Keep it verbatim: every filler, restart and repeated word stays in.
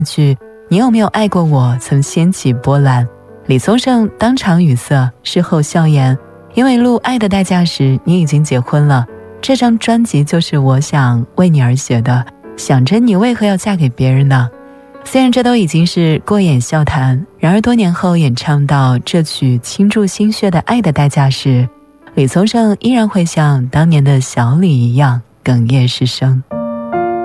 句你有没有爱过我曾掀起波澜，李宗盛当场语塞，事后笑言，因为录《爱的代价》时你已经结婚了，这张专辑就是我想为你而写的，想着你为何要嫁给别人呢？虽然这都已经是过眼笑谈，然而多年后演唱到这曲倾注心血的《爱的代价》时，李宗盛依然会像当年的小李一样哽咽失声。